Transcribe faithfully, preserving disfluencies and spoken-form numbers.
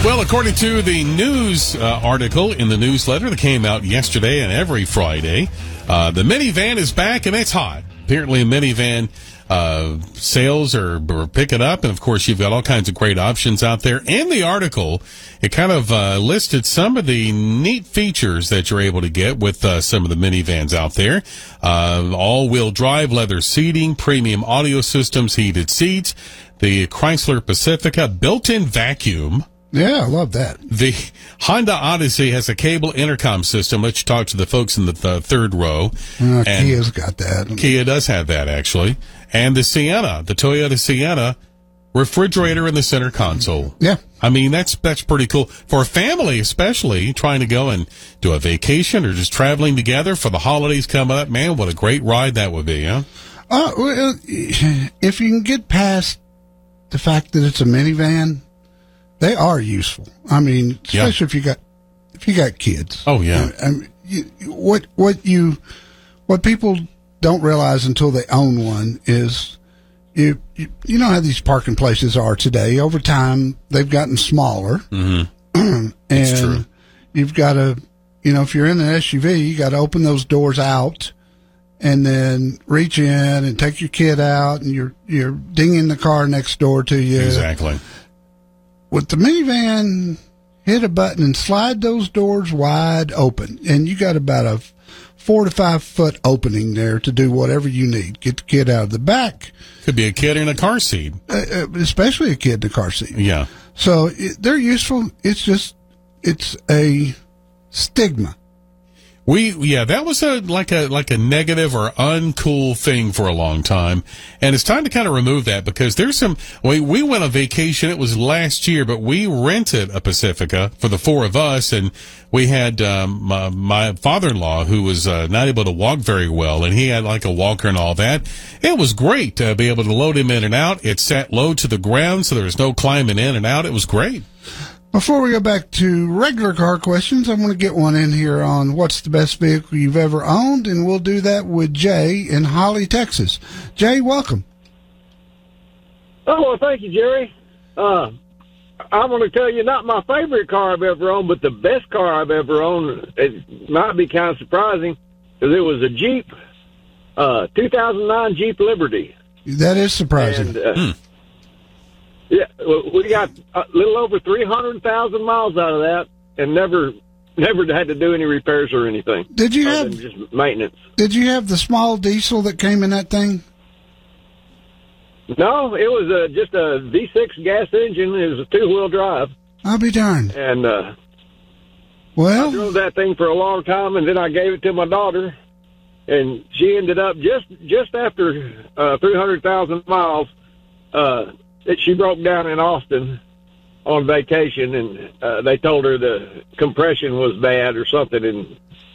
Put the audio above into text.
Well, according to the news uh, article in the newsletter that came out yesterday and every Friday, uh, the minivan is back and it's hot. Apparently, minivan uh, sales are, are picking up, and of course, you've got all kinds of great options out there. In the article, it kind of uh, listed some of the neat features that you're able to get with uh, some of the minivans out there. Uh, all-wheel drive, leather seating, premium audio systems, heated seats, the Chrysler Pacifica, built-in vacuum. Yeah, I love that. The Honda Odyssey has a cable intercom system. Let's talk to the folks in the, the third row. Uh, and Kia's got that. Kia does have that, actually. And the Sienna, the Toyota Sienna, refrigerator in the center console. Yeah. I mean, that's that's pretty cool. For a family, especially, trying to go and do a vacation or just traveling together for the holidays coming up, man, what a great ride that would be, huh? Uh, well, if you can get past the fact that it's a minivan, they are useful. I mean, especially yeah. if you got if you got kids. Oh yeah. I mean, you, what what you what people don't realize until they own one is you you, you know how these parking places are today. Over time, they've gotten smaller, mm-hmm. and That's true. You've got to, you know, if you're in an S U V, you got to open those doors out. And then reach in and take your kid out, and you're you're dinging the car next door to you. Exactly. With the minivan, hit a button and slide those doors wide open, and you got about a four to five foot opening there to do whatever you need. Get the kid out of the back. Could be a kid in a car seat, uh, especially a kid in a car seat. Yeah. So it, they're useful. It's just it's a stigma. We yeah, that was a like a like a negative or uncool thing for a long time, and it's time to kind of remove that because there's some. We we went on vacation. It was last year, but we rented a Pacifica for the four of us, and we had um, my, my father-in-law who was uh, not able to walk very well, and he had like a walker and all that. It was great to be able to load him in and out. It sat low to the ground, so there was no climbing in and out. It was great. Before we go back to regular car questions, I want to get one in here on what's the best vehicle you've ever owned, and we'll do that with Jay in Holly, Texas. Jay, welcome. Oh, well, thank you, Jerry. Uh, I'm going to tell you not my favorite car I've ever owned, but the best car I've ever owned. It might be kind of surprising because it was a Jeep, uh, two thousand nine Jeep Liberty. That is surprising. And, uh, hmm. Yeah, we got a little over three hundred thousand miles out of that, and never, never had to do any repairs or anything. Did you other have than just maintenance? Did you have the small diesel that came in that thing? No, it was a, just a V six gas engine. It was a two wheel drive. I'll be darned. And uh, well, I drove that thing for a long time, and then I gave it to my daughter, and she ended up just just after uh, three hundred thousand miles. Uh, that she broke down in Austin on vacation, and uh, they told her the compression was bad or something, and